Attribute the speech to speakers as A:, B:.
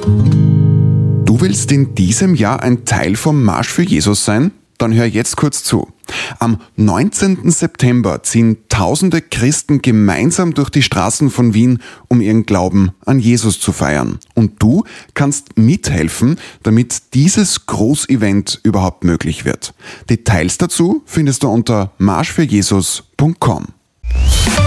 A: Du willst in diesem Jahr ein Teil vom Marsch für Jesus sein? Dann hör jetzt kurz zu. Am 19. September ziehen tausende Christen gemeinsam durch die Straßen von Wien, um ihren Glauben an Jesus zu feiern. Und du kannst mithelfen, damit dieses Großevent überhaupt möglich wird. Details dazu findest du unter marschfürjesus.com.